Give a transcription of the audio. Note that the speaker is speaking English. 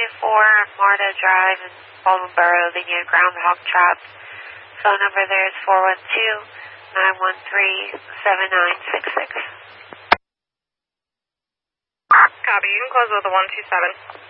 Marta Drive in Baldwinboro. They need a groundhog trap. Phone number there is 412-913-7966. Copy. You can close with a 127.